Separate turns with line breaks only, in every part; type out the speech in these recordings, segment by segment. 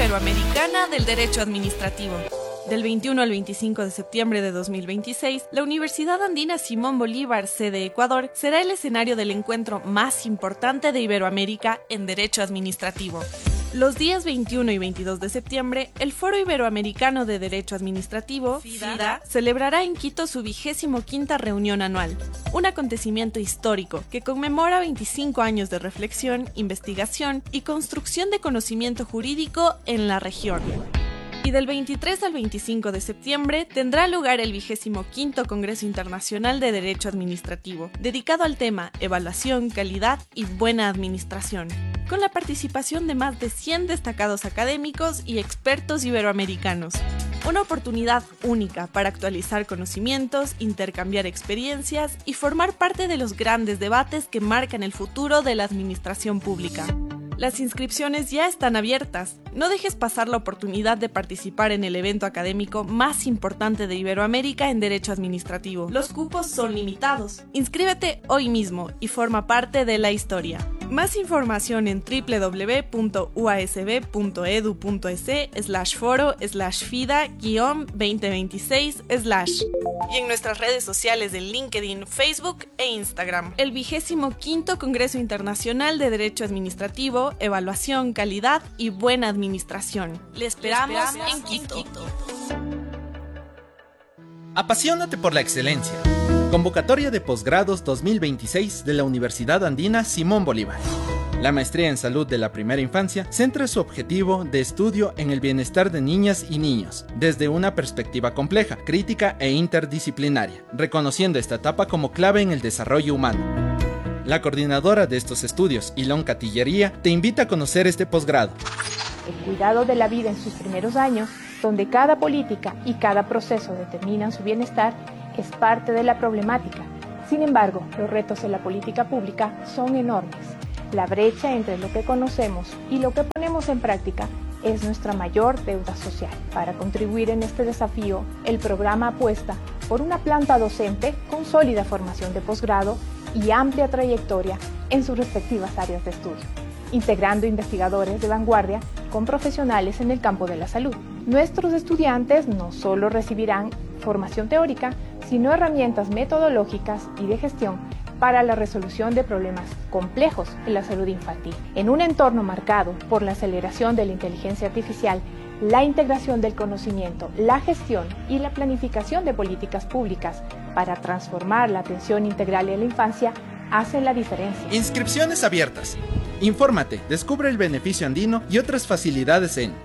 Iberoamericana del Derecho Administrativo. Del 21 al 25 de septiembre de 2026, la Universidad Andina Simón Bolívar, sede Ecuador, será el escenario del encuentro más importante de Iberoamérica en Derecho Administrativo. Los días 21 y 22 de septiembre, el Foro Iberoamericano de Derecho Administrativo, FIDA, celebrará en Quito su 25ª reunión anual, un acontecimiento histórico que conmemora 25 años de reflexión, investigación y construcción de conocimiento jurídico en la región. Y del 23 al 25 de septiembre tendrá lugar el 25º Congreso Internacional de Derecho Administrativo, dedicado al tema Evaluación, Calidad y Buena Administración, con la participación de más de 100 destacados académicos y expertos iberoamericanos. Una oportunidad única para actualizar conocimientos, intercambiar experiencias y formar parte de los grandes debates que marcan el futuro de la administración pública. Las inscripciones ya están abiertas. No dejes pasar la oportunidad de participar en el evento académico más importante de Iberoamérica en Derecho Administrativo. Los cupos son limitados. Inscríbete hoy mismo y forma parte de la historia. Más información en www.uasb.edu.es/foro/FIDA-2026/ y en nuestras redes sociales de LinkedIn, Facebook e Instagram. El 25º Congreso Internacional de Derecho Administrativo, Evaluación, Calidad y Buena Administración. Le esperamos en Quito.
Apasionate por la excelencia. Convocatoria de posgrados 2026 de la Universidad Andina Simón Bolívar. La maestría en salud de la primera infancia centra su objetivo de estudio en el bienestar de niñas y niños, desde una perspectiva compleja, crítica e interdisciplinaria, reconociendo esta etapa como clave en el desarrollo humano. La coordinadora de estos estudios, Ilón Catillería, te invita a conocer este posgrado.
El cuidado de la vida en sus primeros años, donde cada política y cada proceso determinan su bienestar, es parte de la problemática. Sin embargo, los retos de la política pública son enormes. La brecha entre lo que conocemos y lo que ponemos en práctica es nuestra mayor deuda social. Para contribuir en este desafío, el programa apuesta por una planta docente con sólida formación de posgrado y amplia trayectoria en sus respectivas áreas de estudio, integrando investigadores de vanguardia con profesionales en el campo de la salud. Nuestros estudiantes no solo recibirán formación teórica, sino herramientas metodológicas y de gestión para la resolución de problemas complejos en la salud infantil. En un entorno marcado por la aceleración de la inteligencia artificial, la integración del conocimiento, la gestión y la planificación de políticas públicas para transformar la atención integral en la infancia hacen la diferencia.
Inscripciones abiertas. Infórmate, descubre el beneficio andino y otras facilidades en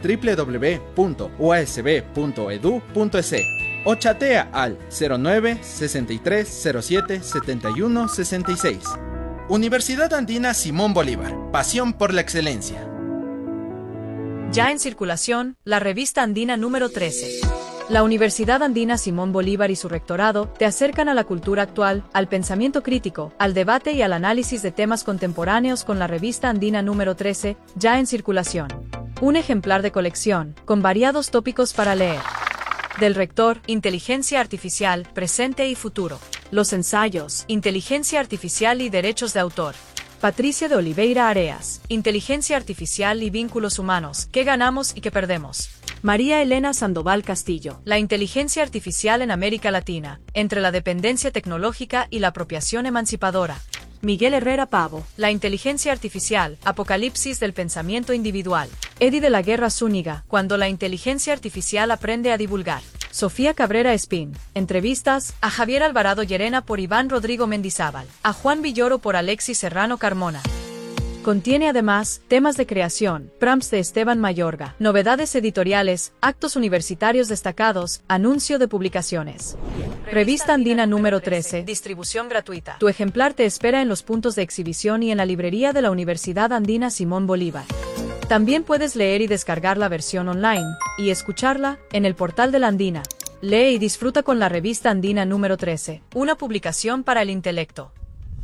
www.uasb.edu.es o chatea al 09 63 07 71 66. Universidad Andina Simón Bolívar. Pasión por la excelencia.
Ya en circulación, la revista andina número 13. La Universidad Andina Simón Bolívar y su rectorado te acercan a la cultura actual, al pensamiento crítico, al debate y al análisis de temas contemporáneos con la revista andina número 13, ya en circulación. Un ejemplar de colección, con variados tópicos para leer. Del rector, Inteligencia Artificial, Presente y Futuro. Los ensayos, Inteligencia Artificial y Derechos de Autor. Patricia de Oliveira Areas, Inteligencia Artificial y Vínculos Humanos, ¿qué ganamos y qué perdemos? María Elena Sandoval Castillo, La inteligencia artificial en América Latina, entre la dependencia tecnológica y la apropiación emancipadora. Miguel Herrera Pavo, La inteligencia artificial, Apocalipsis del pensamiento individual. Eddie de la Guerra Zúñiga, Cuando la inteligencia artificial aprende a divulgar. Sofía Cabrera Espín, entrevistas a Javier Alvarado Llerena por Iván Rodrigo Mendizábal, a Juan Villoro por Alexis Serrano Carmona. Contiene además temas de creación, prompts de Esteban Mayorga, novedades editoriales, actos universitarios destacados, anuncio de publicaciones. Revista Andina número 13, distribución gratuita. Tu ejemplar te espera en los puntos de exhibición y en la librería de la Universidad Andina Simón Bolívar. También puedes leer y descargar la versión online, y escucharla, en el portal de la Andina. Lee y disfruta con la revista Andina número 13, una publicación para el intelecto.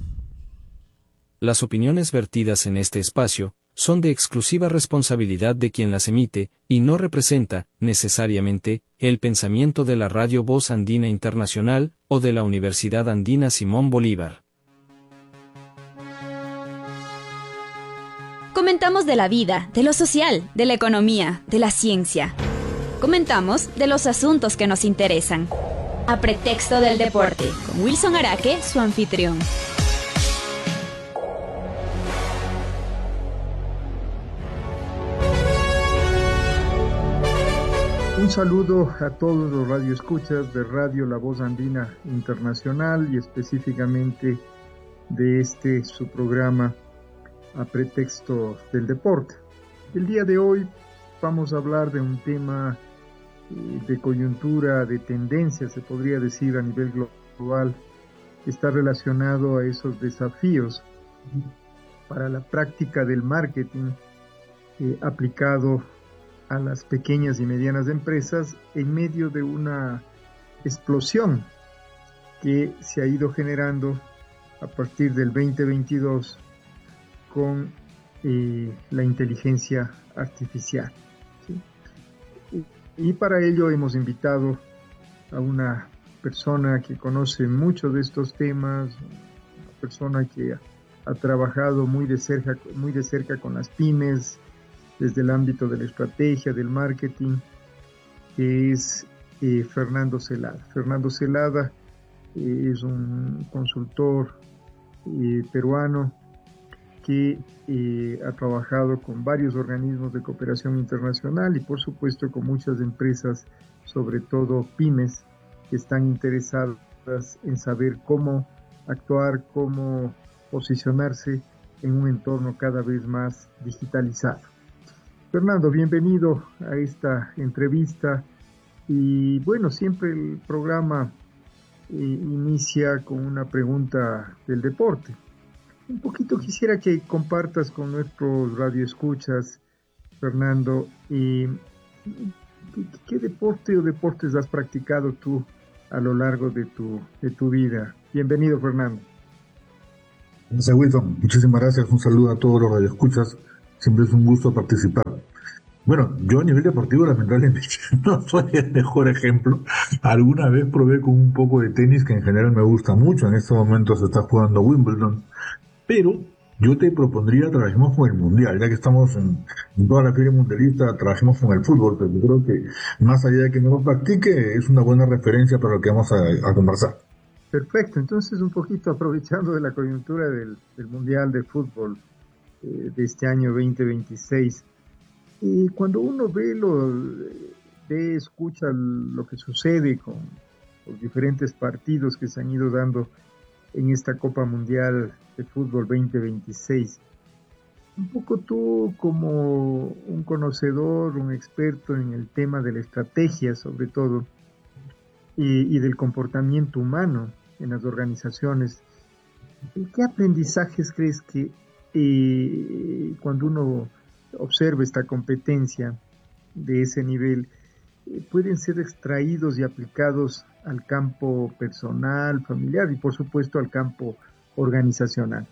Las opiniones vertidas en este espacio son de exclusiva responsabilidad de quien las emite, y no representa, necesariamente, el pensamiento de la Radio Voz Andina Internacional, o de la Universidad Andina Simón Bolívar.
Comentamos de la vida, de lo social, de la economía, de la ciencia. Comentamos de los asuntos que nos interesan. A pretexto del deporte, con Wilson Araque, su anfitrión.
Un saludo a todos los radioescuchas de Radio La Voz Andina Internacional y específicamente de su programa A Pretexto del Deporte. El día de hoy vamos a hablar de un tema de coyuntura, de tendencia, se podría decir, a nivel global, que está relacionado a esos desafíos para la práctica del marketing aplicado a las pequeñas y medianas empresas en medio de una explosión que se ha ido generando a partir del 2022 con la inteligencia artificial, ¿sí? Y para ello hemos invitado a una persona que conoce mucho de estos temas, una persona que ha trabajado muy de cerca con las pymes, desde el ámbito de la estrategia, del marketing, que es Fernando Celada. Fernando Celada es un consultor peruano que ha trabajado con varios organismos de cooperación internacional y por supuesto con muchas empresas, sobre todo pymes, que están interesadas en saber cómo actuar, cómo posicionarse en un entorno cada vez más digitalizado. Fernando, bienvenido a esta entrevista y bueno, siempre el programa inicia con una pregunta del deporte. Un poquito quisiera que compartas con nuestros radioescuchas, Fernando, ¿qué deporte o deportes has practicado tú a lo largo de tu vida? Bienvenido, Fernando.
Gracias, Wilson. Muchísimas gracias. Un saludo a todos los radioescuchas. Siempre es un gusto participar. Bueno, yo a nivel deportivo lamentablemente no soy el mejor ejemplo. Alguna vez probé con un poco de tenis, que en general me gusta mucho. En este momento se está jugando Wimbledon. Pero yo te propondría trabajemos con el Mundial. Ya que estamos en toda la feria mundialista, trabajemos con el fútbol. Pero yo creo que más allá de que no lo practique, es una buena referencia para lo que vamos a conversar.
Perfecto. Entonces, un poquito aprovechando de la coyuntura del Mundial de Fútbol de este año 2026. Y cuando uno escucha lo que sucede con los diferentes partidos que se han ido dando en esta Copa Mundial de Fútbol 2026, un poco tú como un conocedor, un experto en el tema de la estrategia sobre todo, y del comportamiento humano en las organizaciones, ¿qué aprendizajes crees que cuando uno observa esta competencia de ese nivel pueden ser extraídos y aplicados al campo personal, familiar y por supuesto al campo organizacional?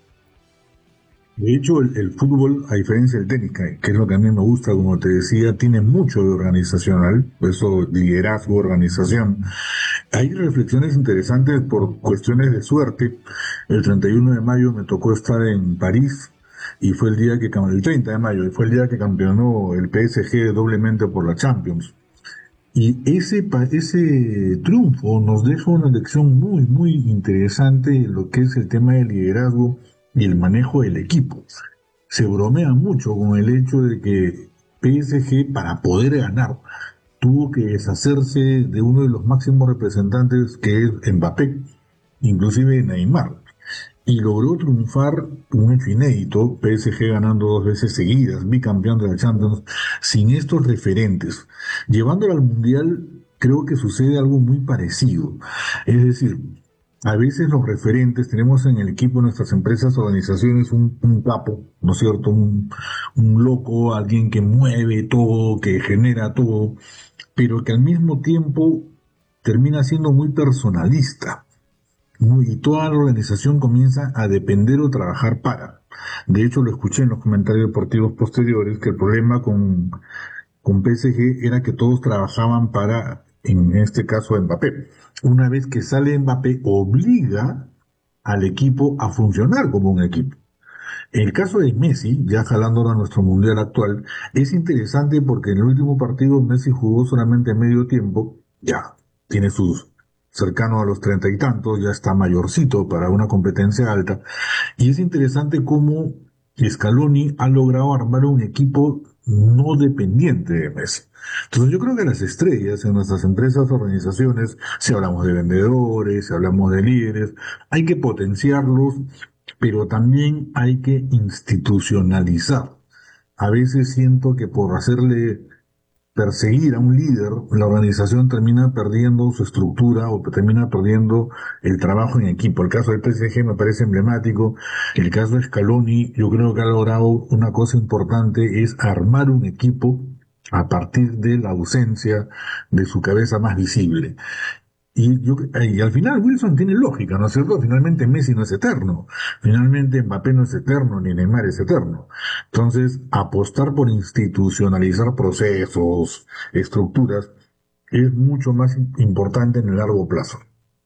De hecho, el fútbol, a diferencia del tenis, que es lo que a mí me gusta, como te decía, tiene mucho de organizacional, eso, liderazgo, organización. Hay reflexiones interesantes por cuestiones de suerte. El 31 de mayo me tocó estar en París y fue el 30 de mayo, y fue el día que campeonó el PSG doblemente por la Champions. Y ese triunfo nos deja una lección muy, muy interesante en lo que es el tema del liderazgo y el manejo del equipo. Se bromea mucho con el hecho de que PSG, para poder ganar, tuvo que deshacerse de uno de los máximos representantes, que es Mbappé, inclusive Neymar, y logró triunfar un hecho inédito, PSG ganando 2 veces seguidas, bicampeón de la Champions, sin estos referentes. Llevándolo al Mundial, creo que sucede algo muy parecido. Es decir, a veces los referentes, tenemos en el equipo de nuestras empresas, organizaciones, un capo, ¿no es cierto? Un loco, alguien que mueve todo, que genera todo, pero que al mismo tiempo termina siendo muy personalista, ¿no? Y toda la organización comienza a depender o trabajar para. De hecho, lo escuché en los comentarios deportivos posteriores, que el problema con PSG era que todos trabajaban para, en este caso, Mbappé. Una vez que sale Mbappé, obliga al equipo a funcionar como un equipo. En el caso de Messi, ya jalándolo a nuestro mundial actual, es interesante porque en el último partido Messi jugó solamente medio tiempo, ya tiene sus cercano a los 30 y tantos, ya está mayorcito para una competencia alta, y es interesante cómo Scaloni ha logrado armar un equipo no dependiente de Messi. Entonces yo creo que las estrellas en nuestras empresas, organizaciones, si hablamos de vendedores, si hablamos de líderes, hay que potenciarlos, pero también hay que institucionalizar. A veces siento que por hacerle perseguir a un líder, la organización termina perdiendo su estructura o termina perdiendo el trabajo en equipo. El caso del PSG me parece emblemático. El caso de Scaloni, yo creo que ha logrado una cosa importante, es armar un equipo a partir de la ausencia de su cabeza más visible. Y al final Wilson tiene lógica, ¿no es cierto? Finalmente Messi no es eterno, finalmente Mbappé no es eterno, ni Neymar es eterno. Entonces, apostar por institucionalizar procesos, estructuras, es mucho más importante en el largo plazo.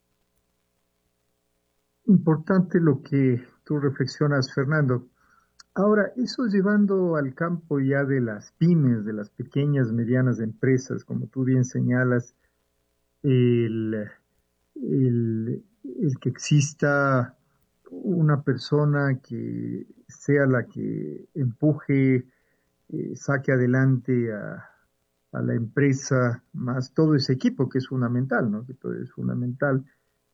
Importante lo que tú reflexionas, Fernando. Ahora, eso llevando al campo ya de las pymes, de las pequeñas, medianas empresas, como tú bien señalas, el, el que exista una persona que sea la que empuje, saque adelante a la empresa, más todo ese equipo que es fundamental, ¿no? Que todo es fundamental.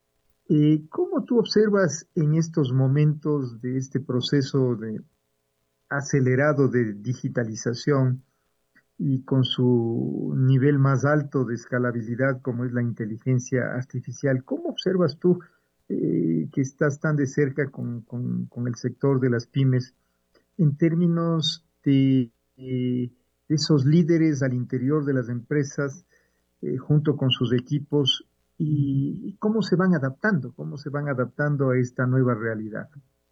¿Cómo tú observas en estos momentos de este proceso acelerado de digitalización y con su nivel más alto de escalabilidad como es la inteligencia artificial? ¿Cómo observas tú que estás tan de cerca con el sector de las pymes en términos de esos líderes al interior de las empresas junto con sus equipos y cómo se van adaptando a esta nueva realidad?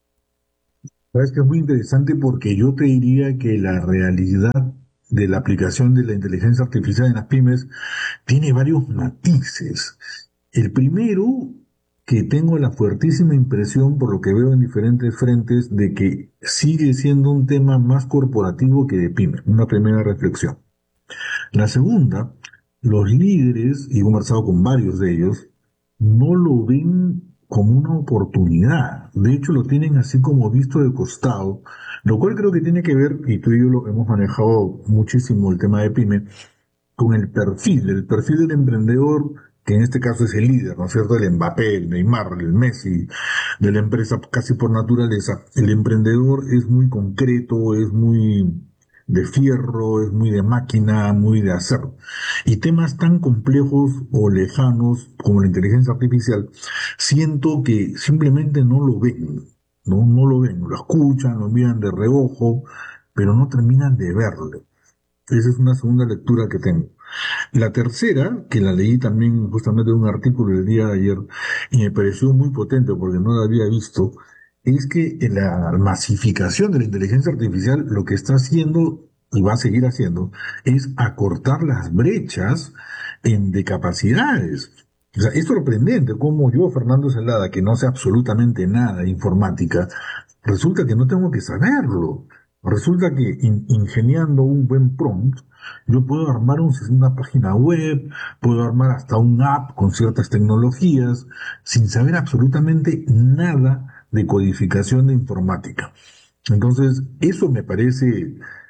Sabes que es muy interesante porque yo te diría que la realidad de la aplicación de la inteligencia artificial en las pymes tiene varios matices. El primero, que tengo la fuertísima impresión, por lo que veo en diferentes frentes, de que sigue siendo un tema más corporativo que de pyme. Una primera reflexión. La segunda, los líderes, y he conversado con varios de ellos, no lo ven como una oportunidad. De hecho, lo tienen así como visto de costado, lo cual creo que tiene que ver, y tú y yo lo hemos manejado muchísimo el tema de pyme, con el perfil del emprendedor, que en este caso es el líder, ¿no es cierto? El Mbappé, el Neymar, el Messi, de la empresa casi por naturaleza. El emprendedor es muy concreto, es muy de fierro, es muy de máquina, muy de acero. Y temas tan complejos o lejanos como la inteligencia artificial, siento que simplemente no lo ven, no lo ven, lo escuchan, lo miran de reojo, pero no terminan de verlo. Esa es una segunda lectura que tengo. La tercera, que la leí también justamente en un artículo el día de ayer, y me pareció muy potente porque no la había visto, es que la masificación de la inteligencia artificial lo que está haciendo, y va a seguir haciendo, es acortar las brechas de capacidades. O sea, es sorprendente cómo yo, Fernando Zelada, que no sé absolutamente nada de informática, resulta que no tengo que saberlo. Resulta que ingeniando un buen prompt, yo puedo armar una página web, puedo armar hasta un app con ciertas tecnologías, sin saber absolutamente nada de codificación de informática. Entonces, eso me parece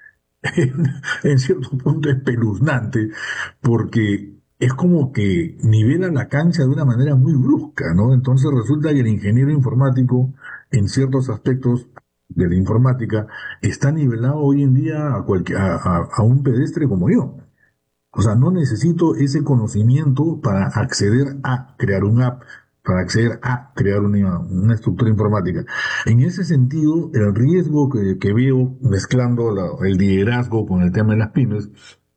en cierto punto espeluznante, porque es como que nivela la cancha de una manera muy brusca, ¿no? Entonces resulta que el ingeniero informático, en ciertos aspectos de la informática, está nivelado hoy en día a un pedestre como yo. O sea, no necesito ese conocimiento para acceder a crear un app, para acceder a crear una estructura informática. En ese sentido, el riesgo que veo mezclando el liderazgo con el tema de las pymes,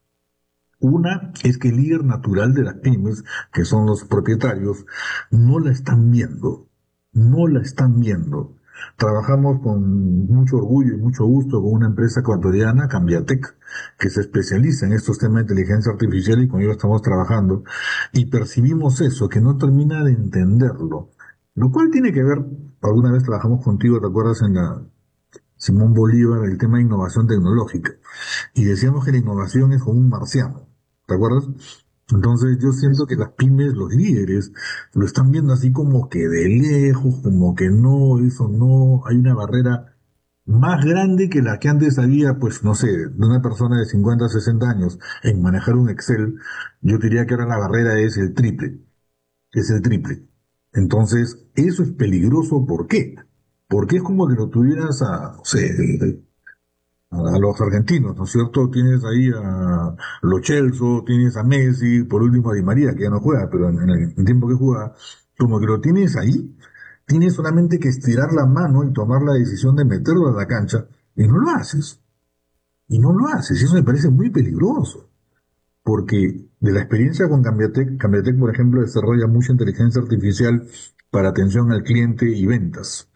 una es que el líder natural de las pymes, que son los propietarios, no la están viendo. No la están viendo. Trabajamos con mucho orgullo y mucho gusto con una empresa ecuatoriana, Cambiatec, que se especializa en estos temas de inteligencia artificial y con ellos estamos trabajando. Y percibimos eso, que no termina de entenderlo. Lo cual tiene que ver, alguna vez trabajamos contigo, ¿te acuerdas? Simón Bolívar, el tema de innovación tecnológica. Y decíamos que la innovación es como un marciano, ¿te acuerdas? Entonces yo siento que las pymes, los líderes, lo están viendo así como que de lejos, como que no, eso no, hay una barrera más grande que la que antes había, pues no sé, de una persona de 50, 60 años en manejar un Excel. Yo diría que ahora la barrera es el triple. Entonces, eso es peligroso, ¿por qué? Porque es como que lo tuvieras a, no sé, a los argentinos, ¿no es cierto? Tienes ahí a Lo Celso, tienes a Messi, por último a Di María, que ya no juega, pero en el tiempo que juega, como que lo tienes ahí, tienes solamente que estirar la mano y tomar la decisión de meterlo a la cancha, y no lo haces. Y no lo haces, y eso me parece muy peligroso, porque de la experiencia con Cambiatec, por ejemplo, desarrolla mucha inteligencia artificial para atención al cliente y ventas.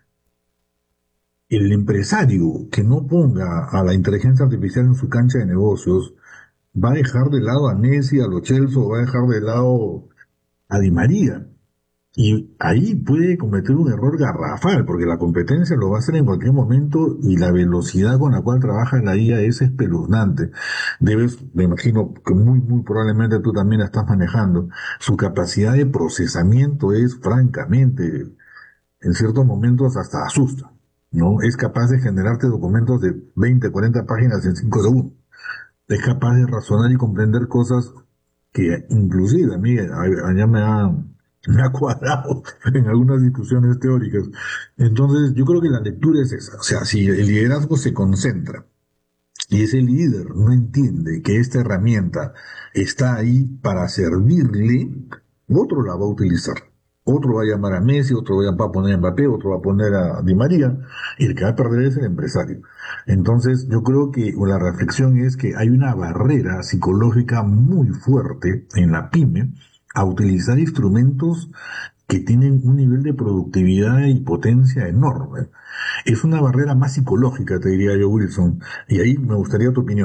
El empresario que no ponga a la inteligencia artificial en su cancha de negocios va a dejar de lado a Messi, a Lo Celso, va a dejar de lado a Di María. Y ahí puede cometer un error garrafal, porque la competencia lo va a hacer en cualquier momento y la velocidad con la cual trabaja la IA es espeluznante. Me imagino que muy probablemente tú también la estás manejando. Su capacidad de procesamiento es francamente, en ciertos momentos hasta asusta, ¿no? Es capaz de generarte documentos de 20, 40 páginas en 5 segundos. Es capaz de razonar y comprender cosas que inclusive a mí allá me ha cuadrado en algunas discusiones teóricas. Entonces, yo creo que la lectura es esa. O sea, si el liderazgo se concentra y ese líder no entiende que esta herramienta está ahí para servirle, otro la va a utilizar. Otro va a llamar a Messi, otro va a poner a Mbappé, otro va a poner a Di María, y el que va a perder es el empresario. Entonces, yo creo que la reflexión es que hay una barrera psicológica muy fuerte en la pyme a utilizar instrumentos que tienen un nivel de productividad y potencia enorme. Es una barrera más psicológica, te diría yo, Wilson, y ahí me gustaría tu opinión.